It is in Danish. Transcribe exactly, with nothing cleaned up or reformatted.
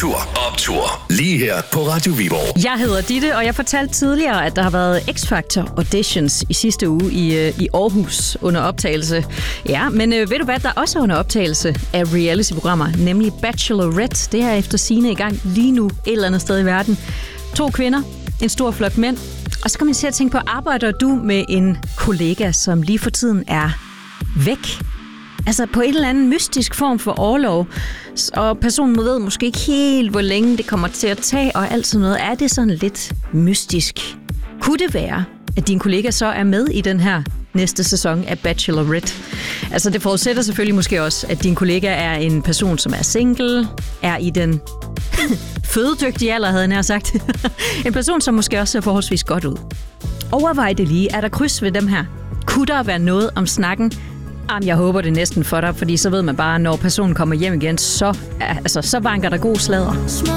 Kultur Optur. Lige her på Radio Viborg. Jeg hedder Ditte, og jeg fortalte tidligere, at der har været X-Factor auditions i sidste uge i, i Aarhus under optagelse. Ja, men øh, ved du hvad, der også er under optagelse af reality-programmer, nemlig Bachelorette. Det er efter sigende i gang lige nu et eller andet sted i verden. To kvinder, en stor flok mænd. Og så kan man se at tænke på, arbejder du med en kollega, som lige for tiden er væk? Altså på en eller anden mystisk form for orlov, og personen ved måske ikke helt, hvor længe det kommer til at tage, og alt sådan noget. Er det sådan lidt mystisk? Kunne det være, at din kollega så er med i den her næste sæson af Bachelorette? Altså det forudsætter selvfølgelig måske også, at din kollega er en person, som er single, er i den fødedygtige alder, havde jeg nær sagt. En person, som måske også ser forholdsvis godt ud. Overvej det lige. Er der kryds ved dem her? Kunne der være noget om snakken? Jamen, jeg håber det næsten for dig, fordi så ved man bare, når personen kommer hjem igen, så, altså, så vanker der god sladder.